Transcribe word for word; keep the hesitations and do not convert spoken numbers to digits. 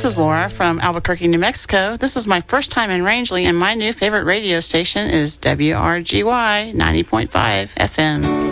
is Laura from Albuquerque, New Mexico. This is my first time in Rangeley, and my new favorite radio station is W R G Y ninety point five F M.